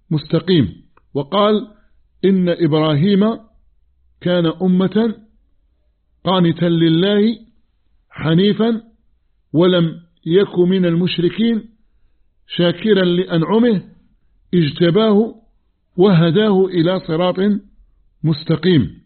مستقيم. وقال إن إبراهيم كان أمة قانتا لله حنيفا ولم يك من المشركين شاكرا لأنعمه اجتباه وهداه إلى صراط مستقيم.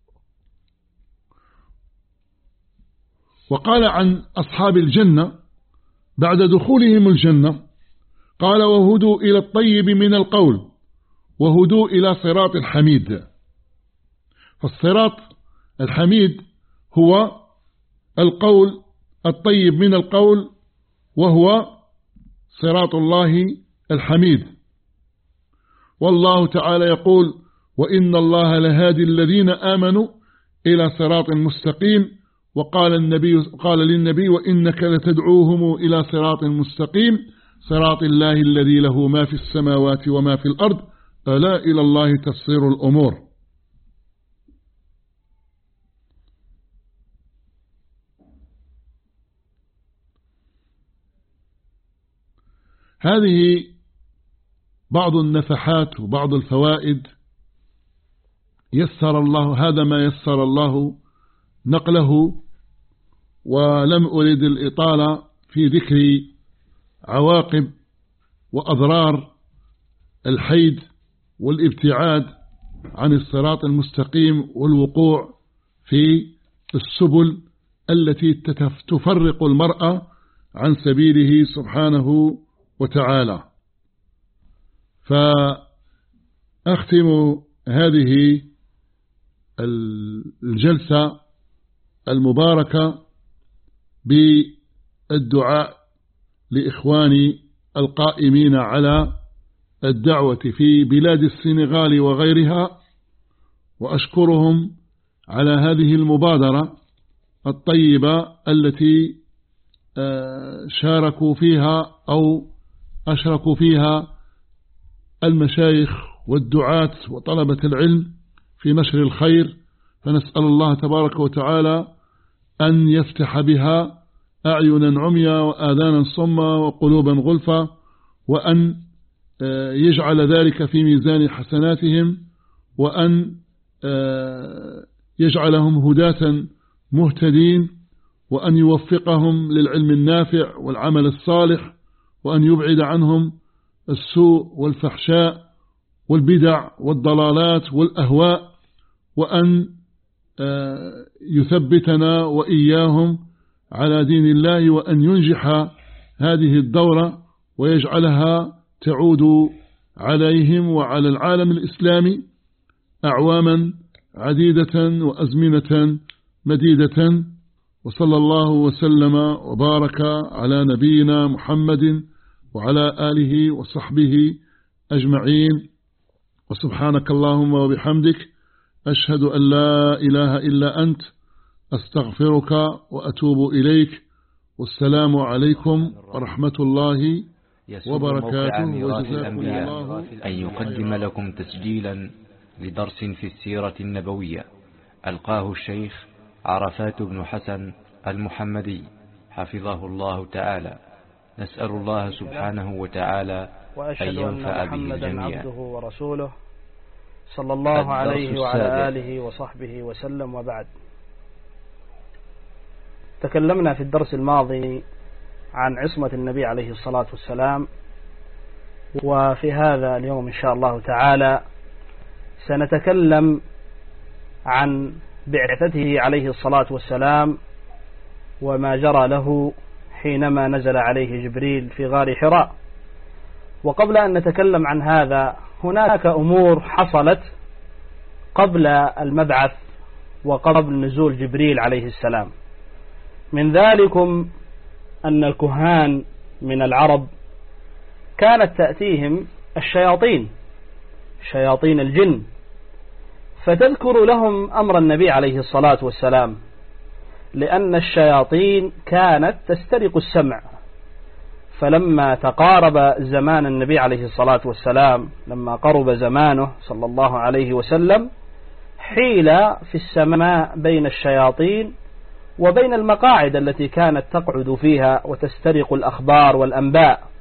وقال عن أصحاب الجنة بعد دخولهم الجنة قال وهدوا إلى الطيب من القول وهدوا إلى صراط الحميد. فالصراط الحميد هو القول الطيب من القول وهو صراط الله الحميد. والله تعالى يقول وإن الله لهادي الذين آمنوا إلى صراط مستقيم. قال للنبي وإنك لتدعوهم إلى صراط مستقيم صراط الله الذي له ما في السماوات وما في الأرض ألا إلى الله تصير الأمور. هذه بعض النفحات وبعض الفوائد يسر الله، هذا ما يسر الله نقله، ولم أريد الإطالة في ذكر عواقب وأضرار الحيد والابتعاد عن الصراط المستقيم والوقوع في السبل التي تفرق المرأة عن سبيله سبحانه وتعالى. فأختم هذه الجلسة المباركة بالدعاء لإخواني القائمين على الدعوة في بلاد السنغال وغيرها، وأشكرهم على هذه المبادرة الطيبة التي شاركوا فيها أو أشركوا فيها المشايخ والدعاة وطلبة العلم في نشر الخير. فنسأل الله تبارك وتعالى أن يفتح بها أعينا عميا وآذانا صما وقلوبا غلفا، وأن يجعل ذلك في ميزان حسناتهم، وأن يجعلهم هداة مهتدين، وأن يوفقهم للعلم النافع والعمل الصالح، وأن يبعد عنهم السوء والفحشاء والبدع والضلالات والأهواء، وأن يثبتنا وإياهم على دين الله، وأن ينجح هذه الدورة ويجعلها تعود عليهم وعلى العالم الإسلامي أعواما عديدة وأزمنة مديدة. وصلى الله وسلم وبارك على نبينا محمد وعلى آله وصحبه أجمعين. وسبحانك اللهم وبحمدك أشهد أن لا إله إلا أنت أستغفرك وأتوب إليك. والسلام عليكم ورحمة الله وبركاته. وجزاكم الله أن يقدم لكم تسجيلا لدرس في السيرة النبوية ألقاه الشيخ عرفات بن حسن المحمدي حفظه الله تعالى. نسأل الله سبحانه وتعالى أن ينفع به الجميع. عبده ورسوله صلى الله عليه وعلى آله وصحبه وسلم. وبعد، تكلمنا في الدرس الماضي عن عصمة النبي عليه الصلاة والسلام، وفي هذا اليوم إن شاء الله تعالى سنتكلم عن بعثته عليه الصلاة والسلام وما جرى له حينما نزل عليه جبريل في غار حراء. وقبل أن نتكلم عن هذا، هناك أمور حصلت قبل المبعث وقبل نزول جبريل عليه السلام. من ذلكم أن الكهان من العرب كانت تأتيهم الشياطين، شياطين الجن، فتذكر لهم أمر النبي عليه الصلاة والسلام، لأن الشياطين كانت تسترق السمع. فلما تقارب زمان النبي عليه الصلاة والسلام، لما قرب زمانه صلى الله عليه وسلم، حيل في السماء بين الشياطين وبين المقاعد التي كانت تقعد فيها وتسترق الأخبار والأنباء.